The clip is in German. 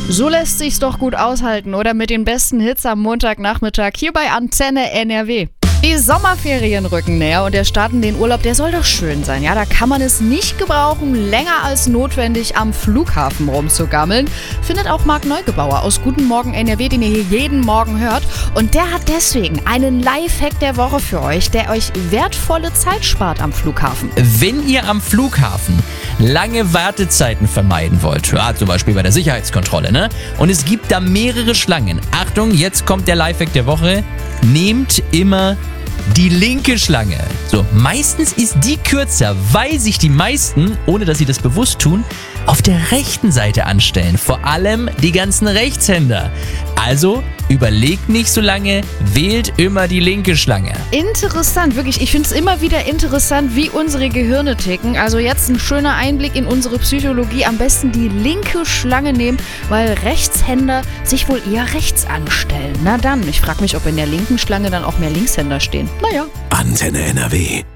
So lässt sich's doch gut aushalten, oder? Mit den besten Hits am Montagnachmittag hier bei Antenne NRW. Die Sommerferien rücken näher und der Start in den Urlaub, der soll doch schön sein. Ja, da kann man es nicht gebrauchen, länger als notwendig am Flughafen rumzugammeln. Findet auch Marc Neugebauer aus Guten Morgen NRW, den ihr hier jeden Morgen hört. Und der hat deswegen einen Lifehack der Woche für euch, der euch wertvolle Zeit spart am Flughafen. Wenn ihr am Flughafen lange Wartezeiten vermeiden wollt, ja, zum Beispiel bei der Sicherheitskontrolle, ne? Und es gibt da mehrere Schlangen. Achtung, jetzt kommt der Lifehack der Woche. Nehmt immer die linke Schlange. So, meistens ist die kürzer, weil sich die meisten, ohne dass sie das bewusst tun, auf der rechten Seite anstellen. Vor allem die ganzen Rechtshänder. Also überlegt nicht so lange, wählt immer die linke Schlange. Interessant, wirklich. Ich finde es immer wieder interessant, wie unsere Gehirne ticken. Also jetzt ein schöner Einblick in unsere Psychologie. Am besten die linke Schlange nehmen, weil Rechtshänder sich wohl eher rechts anstellen. Na dann, ich frage mich, ob in der linken Schlange dann auch mehr Linkshänder stehen. Naja. Antenne NRW.